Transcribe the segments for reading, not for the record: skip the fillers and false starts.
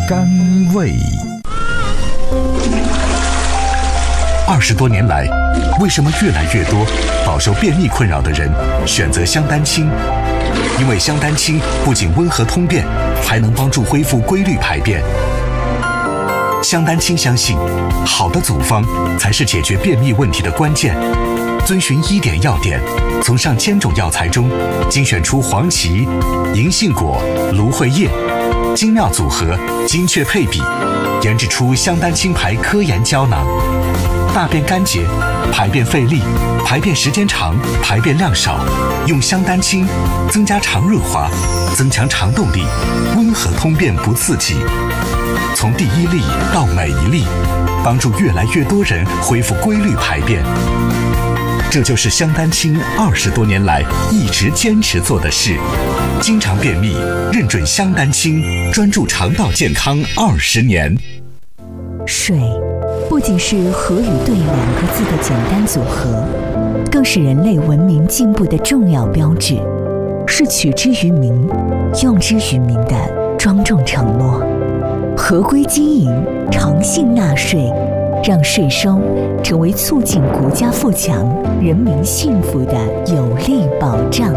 甘味。20多年来，为什么越来越多饱受便秘困扰的人选择香丹青？因为香丹青不仅温和通便，还能帮助恢复规律排便。香丹青相信，好的组方才是解决便秘问题的关键。遵循1点要点，从上千种药材中精选出黄芪、银杏果、芦荟叶，精妙组合，精确配比，研制出香丹青牌科研胶囊。大便干结，排便费力，排便时间长，排便量少，用香丹青增加肠润滑，增强肠动力，温和通便不刺激。从第一粒到每一粒，帮助越来越多人恢复规律排便。这就是香丹青20多年来一直坚持做的事。经常便秘，认准香丹青，专注肠道健康20年。 水不仅是和与对2个字的简单组合，更是人类文明进步的重要标志，是取之于民、用之于民的庄重承诺。合规经营，诚信纳税，让税收成为促进国家富强、人民幸福的有力保障。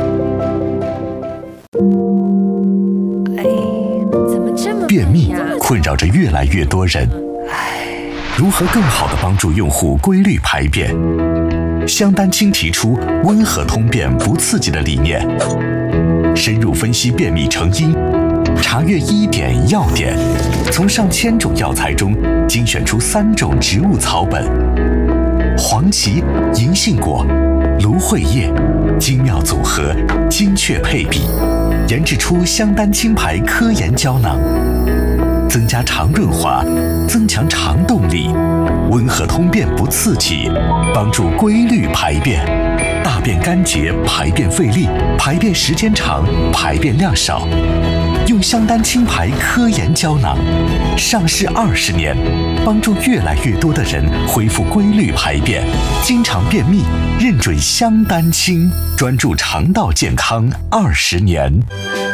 便秘困扰着越来越多人，如何更好地帮助用户规律排便？香丹青提出温和通便不刺激的理念，深入分析便秘成因，查阅1点要点，从上千种药材中精选出3种植物草本：黄芪、银杏果、芦荟叶，精妙组合，精确配比，研制出香丹青牌科研胶囊。增加肠润滑，增强肠动力，温和通便不刺激，帮助规律排便。大便干结，排便费力，排便时间长，排便量少。用香丹青牌科研胶囊，上市20年，帮助越来越多的人恢复规律排便。经常便秘，认准香丹青，专注肠道健康20年。